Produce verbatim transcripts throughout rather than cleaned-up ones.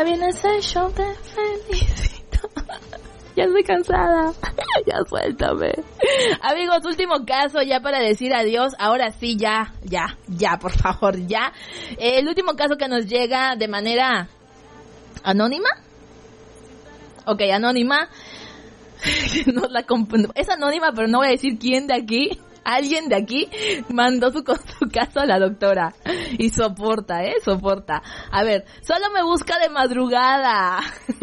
Viene ese show, te felicito. Ya estoy cansada. Ya suéltame. Amigos, último caso ya para decir adiós. Ahora sí, ya, ya, ya, por favor, ya. El último caso que nos llega de manera anónima. Ok, anónima. No la comp- es anónima, pero no voy a decir quién de aquí. Alguien de aquí mandó su, su caso a la doctora. Y soporta, ¿eh? Soporta. A ver, solo me busca de madrugada.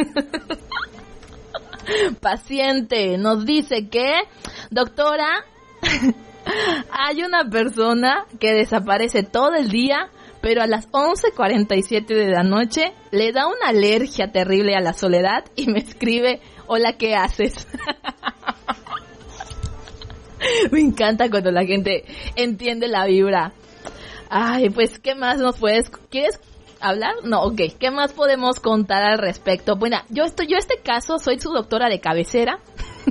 Paciente nos dice que, doctora, hay una persona que desaparece todo el día, pero a las once cuarenta y siete de la noche le da una alergia terrible a la soledad y me escribe, hola, ¿qué haces? Me encanta cuando la gente entiende la vibra. Ay, pues, ¿qué más nos puedes... ¿Quieres hablar? No, ok. ¿Qué más podemos contar al respecto? Bueno, yo estoy, yo este caso soy su doctora de cabecera.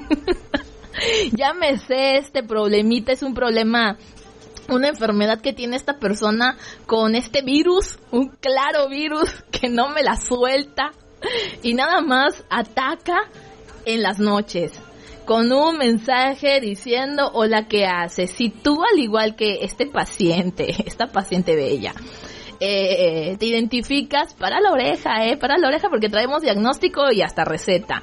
Ya me sé este problemita, es un problema, una enfermedad que tiene esta persona con este virus, un claro virus que no me la suelta y nada más ataca en las noches. Con un mensaje diciendo, hola, ¿qué haces? Si tú, al igual que este paciente, esta paciente bella, eh, te identificas, para la oreja, eh, para la oreja porque traemos diagnóstico y hasta receta.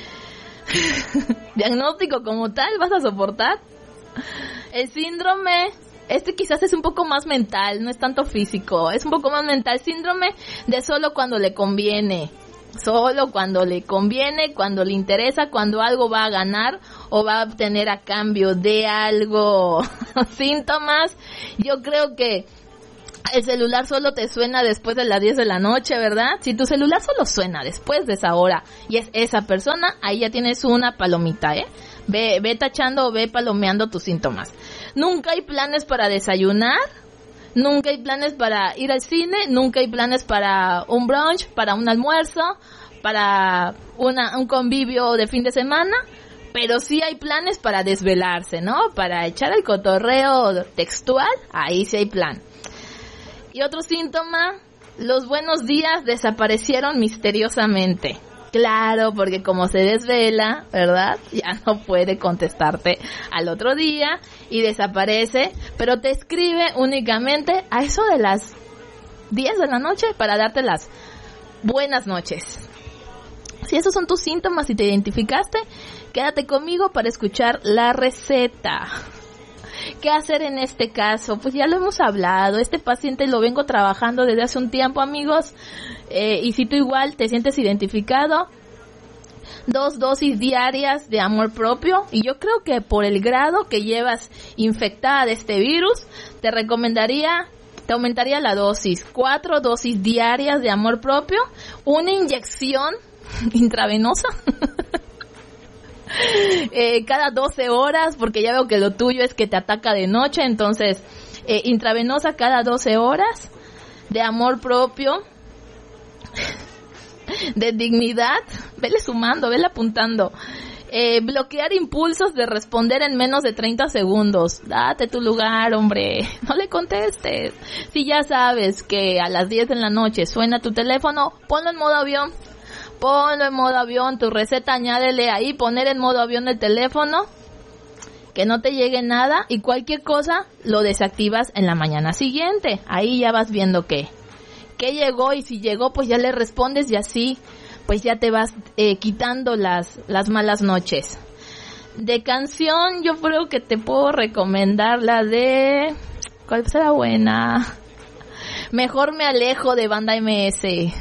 Diagnóstico como tal, ¿vas a soportar? El síndrome, este quizás es un poco más mental, no es tanto físico, es un poco más mental. Síndrome de solo cuando le conviene. Solo cuando le conviene, cuando le interesa, cuando algo va a ganar o va a obtener a cambio de algo. Síntomas, yo creo que el celular solo te suena después de las diez de la noche, ¿verdad? Si tu celular solo suena después de esa hora y es esa persona, ahí ya tienes una palomita, ¿eh? Ve, ve tachando o ve palomeando tus síntomas. Nunca hay planes para desayunar. Nunca hay planes para ir al cine, nunca hay planes para un brunch, para un almuerzo, para una, un convivio de fin de semana, pero sí hay planes para desvelarse, ¿no? Para echar el cotorreo textual, ahí sí hay plan. Y otro síntoma, los buenos días desaparecieron misteriosamente. Claro, porque como se desvela, ¿verdad? Ya no puede contestarte al otro día y desaparece, pero te escribe únicamente a eso de las diez de la noche para darte las buenas noches. Si esos son tus síntomas y te identificaste, quédate conmigo para escuchar la receta. ¿Qué hacer en este caso? Pues ya lo hemos hablado, este paciente lo vengo trabajando desde hace un tiempo, amigos, eh, y si tú igual te sientes identificado, dos dosis diarias de amor propio, y yo creo que por el grado que llevas infectada de este virus, te recomendaría, te aumentaría la dosis, cuatro dosis diarias de amor propio, una inyección intravenosa, Eh, cada doce horas, porque ya veo que lo tuyo es que te ataca de noche, entonces eh, intravenosa cada doce horas, de amor propio, de dignidad, vele sumando, vele apuntando, eh, bloquear impulsos de responder en menos de treinta segundos, date tu lugar, hombre, no le contestes. Si ya sabes que a las diez de la noche suena tu teléfono, ponlo en modo avión. Ponlo en modo avión, tu receta añádele ahí, poner en modo avión el teléfono, que no te llegue nada y cualquier cosa lo desactivas en la mañana siguiente. Ahí ya vas viendo qué, qué llegó y si llegó pues ya le respondes y así pues ya te vas eh, quitando las, las malas noches. De canción yo creo que te puedo recomendar la de... ¿Cuál será buena? Mejor me alejo de Banda M S.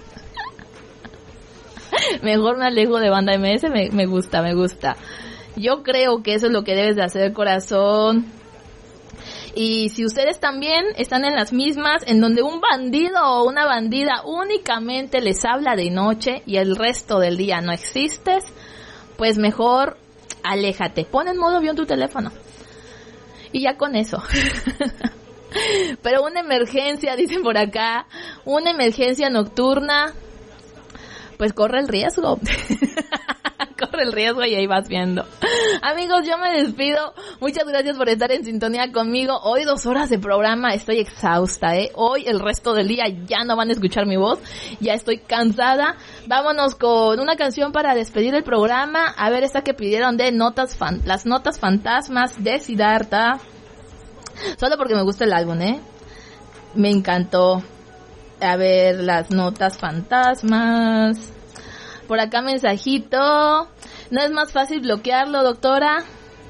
Mejor me alejo de Banda M S, me, me gusta, me gusta. Yo creo que eso es lo que debes de hacer, corazón. Y si ustedes también están en las mismas, en donde un bandido o una bandida únicamente les habla de noche y el resto del día no existes, pues mejor aléjate. Pon en modo avión tu teléfono. Y ya con eso. Pero una emergencia, dicen por acá, una emergencia nocturna, pues corre el riesgo. Corre el riesgo y ahí vas viendo. Amigos, yo me despido. Muchas gracias por estar en sintonía conmigo. Hoy dos horas de programa, estoy exhausta, ¿eh? Hoy el resto del día ya no van a escuchar mi voz. Ya estoy cansada. Vámonos con una canción para despedir el programa. A ver, esta que pidieron de notas fan, las notas fantasmas de Siddhartha. Solo porque me gusta el álbum, ¿eh? Me encantó. A ver, las notas fantasmas. Por acá mensajito. ¿No es más fácil bloquearlo, doctora?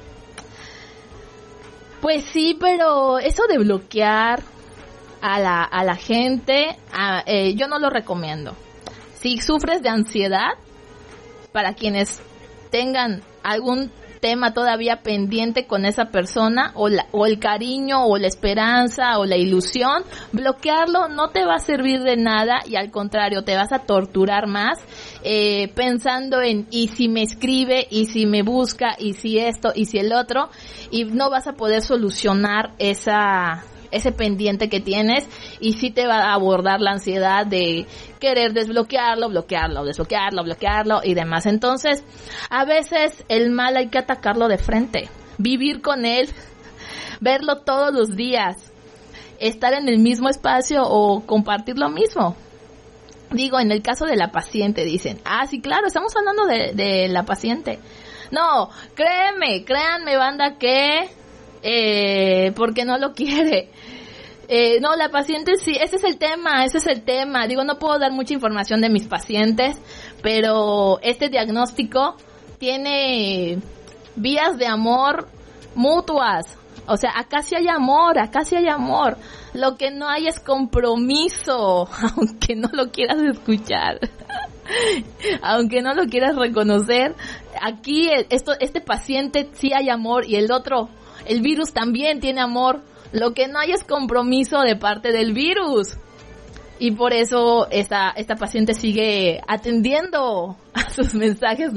Pues sí, pero eso de bloquear a la, a la gente, a, eh, yo no lo recomiendo. Si sufres de ansiedad, para quienes tengan algún tema todavía pendiente con esa persona, o, la, o el cariño, o la esperanza, o la ilusión, bloquearlo no te va a servir de nada, y al contrario, te vas a torturar más, eh, pensando en, y si me escribe, y si me busca, y si esto, y si el otro, y no vas a poder solucionar esa... ese pendiente que tienes, y sí te va a abordar la ansiedad de querer desbloquearlo, bloquearlo, desbloquearlo, bloquearlo y demás. Entonces, a veces el mal hay que atacarlo de frente, vivir con él, verlo todos los días, estar en el mismo espacio o compartir lo mismo. Digo, en el caso de la paciente, dicen, ah, sí, claro, estamos hablando de, de la paciente. No, créeme, créanme, banda, que eh, porque no lo quiere. Eh, no, la paciente sí, ese es el tema, ese es el tema. Digo, no puedo dar mucha información de mis pacientes, pero este diagnóstico tiene vías de amor mutuas. O sea, acá sí hay amor, acá sí hay amor. Lo que no hay es compromiso, aunque no lo quieras escuchar. Aunque no lo quieras reconocer, aquí esto, este paciente sí hay amor, y el otro, el virus, también tiene amor. Lo que no hay es compromiso de parte del virus. Y por eso esta, esta paciente sigue atendiendo a sus mensajes